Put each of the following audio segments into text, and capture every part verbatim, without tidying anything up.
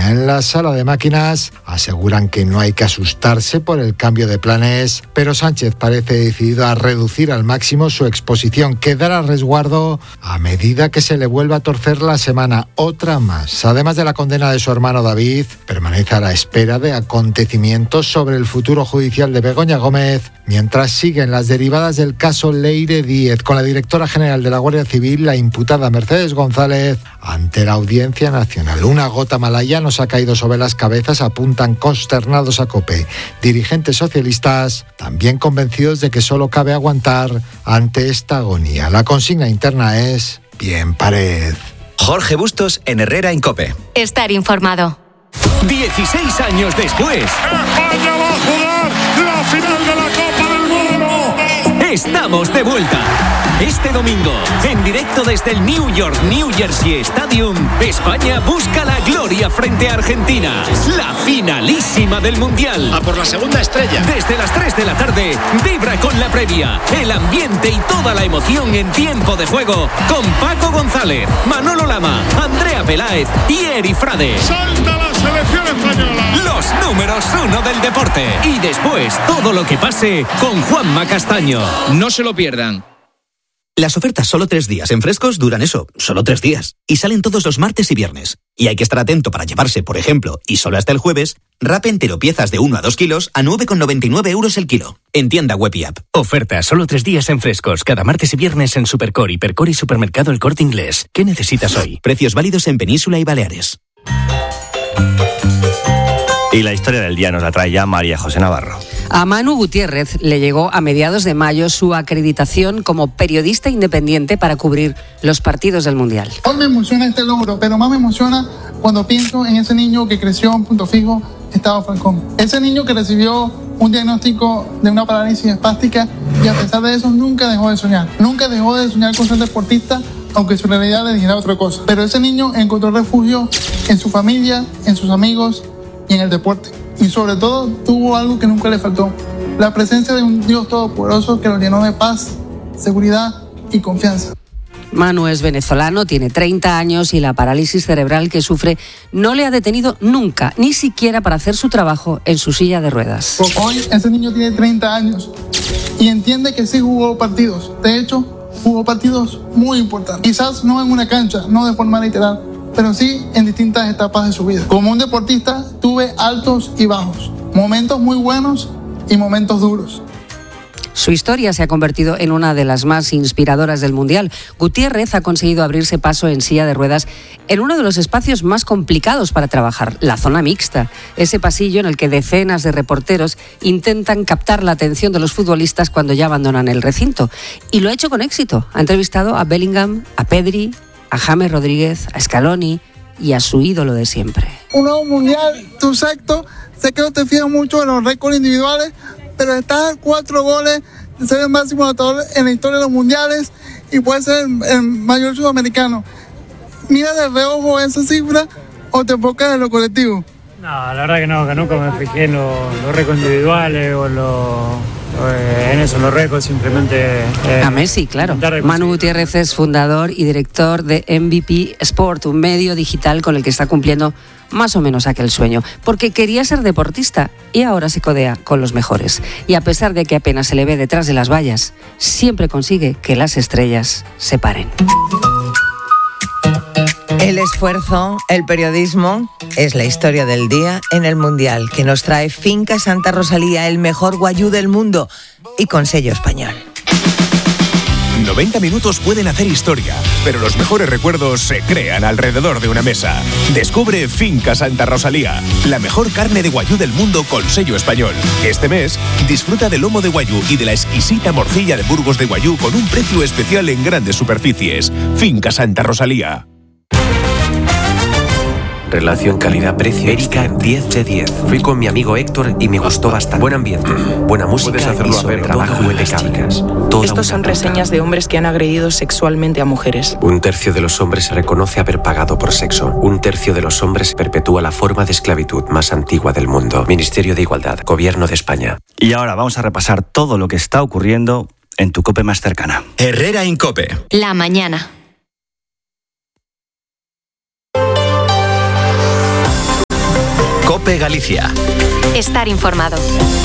España. En la sala de máquinas aseguran que no hay que asustarse por el cambio de planes, pero Sánchez parece decidido a reducir al máximo su exposición, quedar a resguardo a medida que se le vuelva a torcer la semana, otra más. Además de la condena de su hermano David, permanece a la espera de acontecimientos sobre el futuro judicial de Begoña Gómez, mientras siguen las derivadas del caso Leire Díez, con la directora general de la Guardia Civil, la imputada Mercedes González, ante la Audiencia Nacional. Una gota malaya nos ha caído sobre las cabezas, apuntan consternados a COPE. Dirigentes socialistas también convencidos de que solo cabe aguantar ante esta agonía. La consigna interna es: bien, Pared. Jorge Bustos en Herrera en COPE. Estar informado. dieciséis años después, España va a jugar la final de la Copa del Mundo. Estamos de vuelta. Este domingo, en directo desde el New York New Jersey Stadium, España busca la gloria frente a Argentina. La finalísima del Mundial. A por la segunda estrella. Desde las tres de la tarde, vibra con la previa, el ambiente y toda la emoción en tiempo de juego con Paco González, Manolo Lama, Andrea Peláez y Eri Frade. ¡Salta la selección española! Los números uno del deporte. Y después, todo lo que pase con Juanma Castaño. No se lo pierdan. Las ofertas solo tres días en Frescos duran eso, solo tres días. Y salen todos los martes y viernes. Y hay que estar atento para llevarse, por ejemplo, y solo hasta el jueves, wrap entero piezas de uno a dos kilos a nueve con noventa y nueve euros el kilo. En tienda web y app. Oferta solo tres días en Frescos, cada martes y viernes en Supercore, Hipercore y Supermercado El Corte Inglés. ¿Qué necesitas hoy? Precios válidos en Península y Baleares. Y la historia del día nos la trae ya María José Navarro. A Manu Gutiérrez le llegó a mediados de mayo su acreditación como periodista independiente para cubrir los partidos del Mundial. Hoy me emociona este logro, pero más me emociona cuando pienso en ese niño que creció en Punto Fijo, Estado Falcón. Ese niño que recibió un diagnóstico de una parálisis espástica y a pesar de eso nunca dejó de soñar. Nunca dejó de soñar con ser deportista, aunque su realidad le dijera otra cosa. Pero ese niño encontró refugio en su familia, en sus amigos y en el deporte. Y sobre todo tuvo algo que nunca le faltó: la presencia de un Dios todopoderoso que lo llenó de paz, seguridad y confianza. Manu es venezolano, tiene treinta años y la parálisis cerebral que sufre no le ha detenido nunca, ni siquiera para hacer su trabajo en su silla de ruedas. Hoy ese niño tiene treinta años y entiende que sí jugó partidos. De hecho, jugó partidos muy importantes. Quizás no en una cancha, no de forma literal, pero sí en distintas etapas de su vida. Como un deportista tuve altos y bajos, momentos muy buenos y momentos duros. Su historia se ha convertido en una de las más inspiradoras del Mundial. Gutiérrez ha conseguido abrirse paso en silla de ruedas en uno de los espacios más complicados para trabajar, la zona mixta, ese pasillo en el que decenas de reporteros intentan captar la atención de los futbolistas cuando ya abandonan el recinto. Y lo ha hecho con éxito. Ha entrevistado a Bellingham, a Pedri, a James Rodríguez, a Scaloni y a su ídolo de siempre. Un nuevo Mundial, tu sexto. Sé que no te fijas mucho en los récords individuales, pero estás a cuatro goles de ser el máximo anotador en la historia de los mundiales y puede ser el, el mayor sudamericano. ¿Mira de reojo esa cifra o te enfocas en lo colectivo? No, la verdad que no, que nunca me fijé en los lo récords individuales o lo, eh, en eso, en los récords, simplemente... Eh, a Messi, claro. Manu Gutiérrez es fundador y director de M V P Sport, un medio digital con el que está cumpliendo más o menos aquel sueño, porque quería ser deportista y ahora se codea con los mejores. Y a pesar de que apenas se le ve detrás de las vallas, siempre consigue que las estrellas se paren. El esfuerzo, el periodismo, es la historia del día en el Mundial, que nos trae Finca Santa Rosalía, el mejor guayú del mundo, y con sello español. noventa minutos pueden hacer historia, pero los mejores recuerdos se crean alrededor de una mesa. Descubre Finca Santa Rosalía, la mejor carne de guayú del mundo con sello español. Este mes, disfruta del lomo de guayú y de la exquisita morcilla de Burgos de guayú con un precio especial en grandes superficies. Finca Santa Rosalía. Relación calidad-precio. Erika, diez de diez. Fui con mi amigo Héctor y me gustó bastante. Buen ambiente, buena música y sobre trabajo impecable. Estos son reseñas de hombres que han agredido sexualmente a mujeres. Un tercio de los hombres reconoce haber pagado por sexo. Un tercio de los hombres perpetúa la forma de esclavitud más antigua del mundo. Ministerio de Igualdad, Gobierno de España. Y ahora vamos a repasar todo lo que está ocurriendo en tu COPE más cercana. Herrera en COPE. La mañana. COPE Galicia. Estar informado.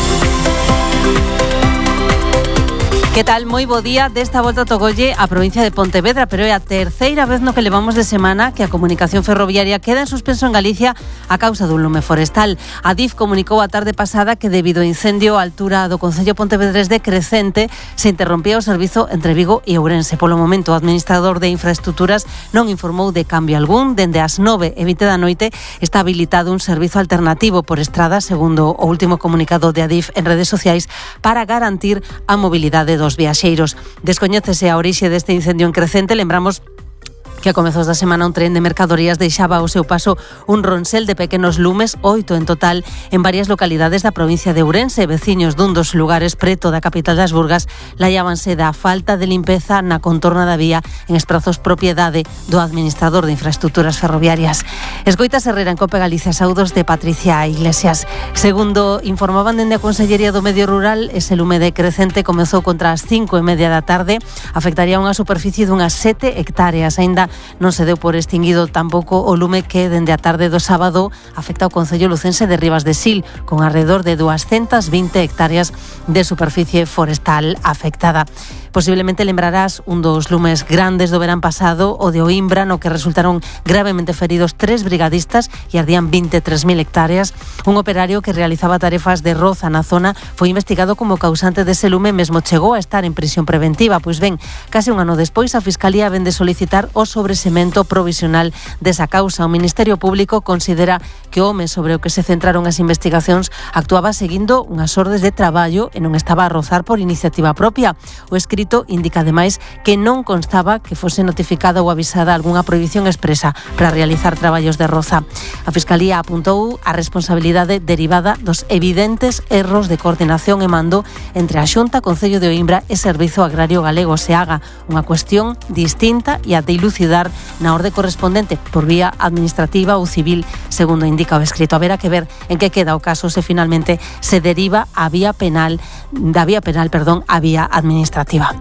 Que tal? Moi bo día. Desta volta tocolle a provincia de Pontevedra, pero é a terceira vez no que levamos de semana que a comunicación ferroviaria queda en suspenso en Galicia a causa dun lume forestal. A D I F comunicou a tarde pasada que debido ao incendio á altura do concello pontevedrés de Crecente se interrompía o servizo entre Vigo e Ourense. Polo momento, o administrador de infraestructuras non informou de cambio algún. Dende as nove e vinte da noite está habilitado un servizo alternativo por estrada, segundo o último comunicado de A D I F en redes sociais, para garantir a mobilidade dos viaxeiros. Descoñécese a orixe deste incendio en Crecente. Lembramos que a comezos da semana un tren de mercadorías deixaba ao seu paso un ronsel de pequenos lumes, oito en total, en varias localidades da provincia de Ourense. Veciños dun dos lugares preto da capital das Burgas laiábanse da falta de limpeza na contorna da vía en esprazos propiedade do administrador de infraestructuras ferroviarias. Escoitas Herrera en COPE Galicia, saúdos de Patricia Iglesias. Segundo informaban dende a Consellería do Medio Rural, ese lume de Crecente comezou contra as cinco e media da tarde, afectaría unha superficie dunhas sete hectáreas. Aínda non se deu por extinguido tampouco o lume que dende a tarde do sábado afecta o concello lucense de Ribas de Sil, con alrededor de doscientas vinte hectáreas de superficie forestal afectada. Posiblemente lembrarás un dos lumes grandes do verán pasado, o de Oimbra, no que resultaron gravemente feridos tres brigadistas e ardían veintitrés mil hectáreas. Un operario que realizaba tarefas de roza na zona foi investigado como causante dese lume, mesmo chegou a estar en prisión preventiva. Pois ben, case un ano despois, a Fiscalía ven de solicitar o sobresemento provisional desa causa. O Ministerio Público considera que o home sobre o que se centraron as investigacións actuaba seguindo unhas ordes de traballo e non estaba a rozar por iniciativa propia. O escrito indica ademais que non constaba que fose notificada ou avisada algunha prohibición expresa para realizar traballos de roza. A Fiscalía apuntou a responsabilidade derivada dos evidentes erros de coordinación e mando entre a Xunta, Concello de Oimbra e Servizo Agrario Galego, SEAGA, unha cuestión distinta e a de ilucidar na orde correspondente por vía administrativa ou civil, segundo indica o escrito. Haberá que ver en que queda o caso se finalmente se deriva a vía penal, da vía penal, perdón, a vía administrativa.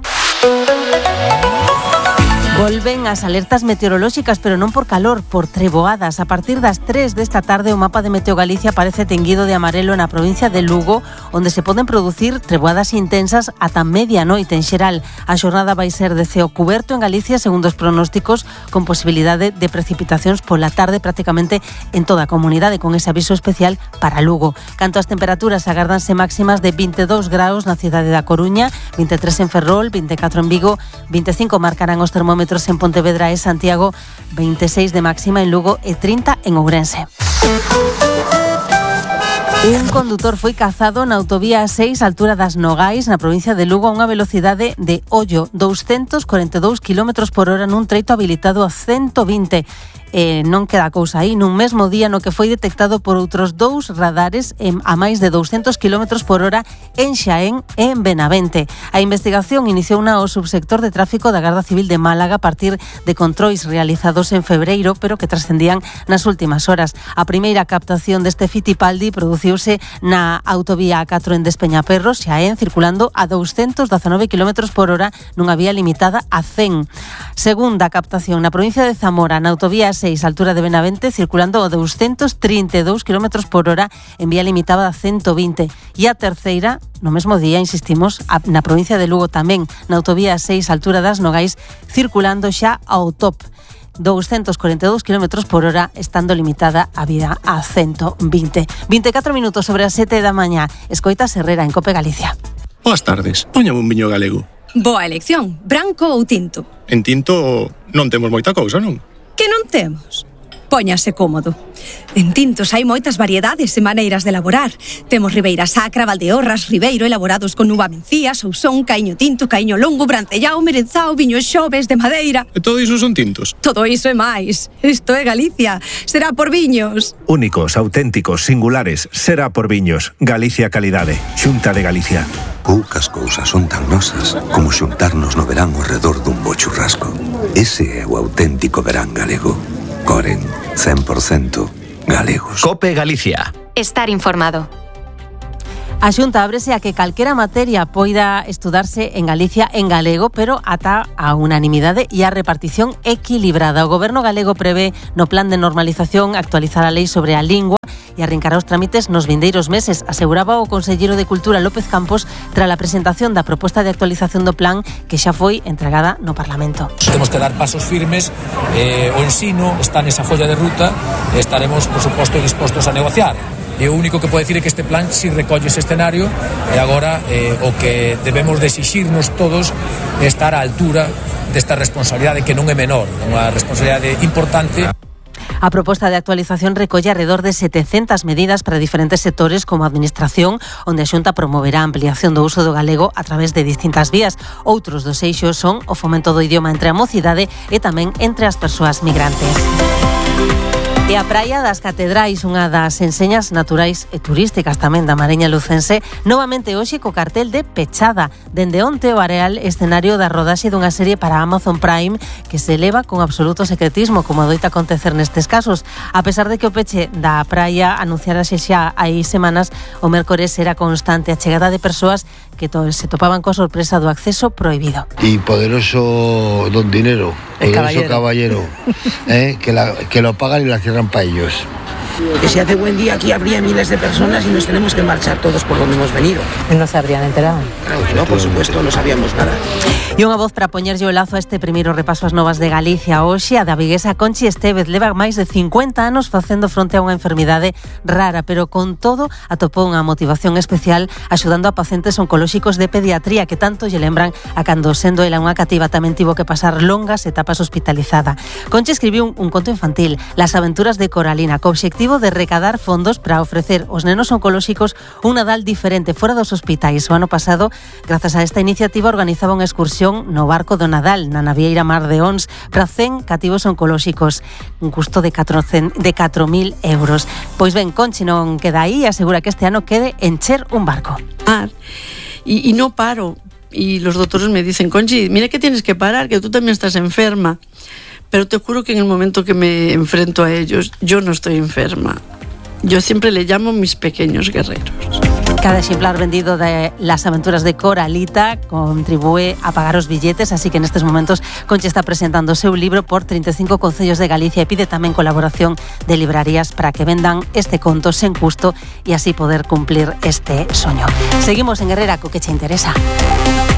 Volven as alertas meteorolóxicas, pero non por calor, por treboadas. A partir das tres desta tarde, o mapa de Meteo Galicia aparece tenguido de amarelo na provincia de Lugo, onde se poden producir treboadas intensas ata medianoite en xeral. A xornada vai ser de ceo cuberto en Galicia, segundo os pronósticos, con posibilidade de precipitacións pola tarde prácticamente en toda a comunidade, con ese aviso especial para Lugo. Canto ás temperaturas, agárdanse máximas de veintidós graus na cidade da Coruña, veintitrés en Ferrol, veinticuatro en Vigo, veinticinco marcarán os termómetros en Pontevedra e Santiago, veintiséis de máxima en Lugo e trinta en Ourense. Un condutor foi cazado na autovía seis, altura das Nogais, na provincia de Lugo, a unha velocidade de, ollo, doscientos cuarenta e dous kilómetros por hora nun treito habilitado a ciento vinte. E non queda cousa aí, nun mesmo día no que foi detectado por outros dous radares en, a máis de doscientos kilómetros por hora en Xaén e en Benavente. A investigación iniciou na o subsector de tráfico da Garda Civil de Málaga a partir de controis realizados en febreiro, pero que trascendían nas últimas horas. A primeira captación deste Fittipaldi produciuse na autovía A catro en Despeñaperros, Xaén, circulando a doscientos dezanove kilómetros por hora nunha vía limitada a cen. Segunda captación na provincia de Zamora, na autovía seis, altura de Benavente, circulando a doscientos trinta e dous kilómetros por hora en vía limitada a ciento vinte. E a terceira, no mesmo día, insistimos, na provincia de Lugo tamén, na autovía seis, altura das Nogais, circulando xa ao top. doscientos cuarenta e dous kilómetros por hora, estando limitada a vía a ciento vinte. veinticuatro minutos sobre as sete da mañá. Escoitas Herrera en COPE Galicia. Boas tardes. Póñame un viño galego. Boa elección. Branco ou tinto? En tinto non temos moita cousa, non? Que non temos? Póñase cómodo. En tintos hai moitas variedades e maneiras de elaborar. Temos Ribeira Sacra, Valdeorras, Ribeiro, elaborados con uva mencía, Sousón, Caíño Tinto, Caíño Longo, Brancellao, Merenzao, Viños Xoves, de madeira. E todo iso son tintos? Todo iso e máis. Isto é Galicia. Será por viños. Únicos, auténticos, singulares. Será por viños. Galicia Calidade. Xunta de Galicia. Poucas cousas son tan nosas como xuntarnos no verán ao redor dun bo churrasco. Ese é o auténtico verán galego. Coren, cen por cento galegos. COPE Galicia. Estar informado. A Xunta ábrese a que calquera materia poida estudarse en Galicia en galego, pero ata a unanimidade e a repartición equilibrada. O Goberno galego prevé no plan de normalización actualizar a lei sobre a lingua e arrincará os trámites nos vindeiros meses, aseguraba o conselleiro de Cultura López Campos tras a presentación da proposta de actualización do plan que xa foi entregada no Parlamento. Temos que dar pasos firmes, eh, o ensino está nesa folla de ruta e estaremos, por suposto, dispostos a negociar. E o único que pode decir é que este plan si recolle ese escenario e agora eh, o que debemos de exixirnos todos é estar á altura desta responsabilidade que non é menor, unha responsabilidade importante. A proposta de actualización recolle alrededor de setecentas medidas para diferentes sectores como a administración, onde a Xunta promoverá a ampliación do uso do galego a través de distintas vías. Outros dos eixos son o fomento do idioma entre a mocidade e tamén entre as persoas migrantes. E a Praia das Catedrais, unha das enseñas naturais e turísticas tamén da Mariña Lucense, novamente hoxe co cartel de pechada. Dende onte o areal escenario da rodaxe dunha serie para Amazon Prime que se eleva con absoluto secretismo, como adoita acontecer nestes casos. A pesar de que o peche da praia anunciarase xa hai semanas, o mércores era constante a chegada de persoas que to- se topaban coa sorpresa do acceso prohibido. Y poderoso don dinero, poderoso caballero, ¿eh? que, la, que lo pagan y la cierran para ellos. Que si hace buen día aquí habría miles de personas y nos tenemos que marchar todos por donde hemos venido. No se habrían enterado. Claro que no, por supuesto, no sabíamos nada. E unha voz para poñerlle o lazo a este primeiro repaso ás novas de Galicia. Hoxe a da viguesa Conchi Estévez leva máis de cincuenta anos facendo fronte a unha enfermidade rara, pero con todo atopou unha motivación especial axudando a pacientes oncolóxicos de pediatría que tanto lle lembran a cando sendo ela unha cativa tamén tivo que pasar longas etapas hospitalizada. Conchi escribiu un, un conto infantil, Las aventuras de Coralina, co obxectivo de recadar fondos para ofrecer aos nenos oncolóxicos un Nadal diferente fora dos hospitais. O ano pasado, grazas a esta iniciativa, organizaba unha excursión no barco do Nadal, na navieira Mar de Ons, para cen cativos oncolóxicos, un custo de catro mil euros. Pois ben, Conchi non queda aí e asegura que este ano quede encher un barco. Y, y no paro. Y los doctores me dicen, Conchi, mira que tienes que parar, que tú también estás enferma. Pero te juro que en el momento que me enfrento a ellos, yo no estoy enferma. Yo siempre le llamo mis pequeños guerreros. Cada exemplar vendido de Las aventuras de Coralita contribúe a pagar os billetes, así que nestes momentos Conchi está presentando o seu libro por treinta e cinco concellos de Galicia e pide tamén colaboración de librarías para que vendan este conto sen custo e así poder cumplir este soño. Seguimos en Herrera co que che interesa.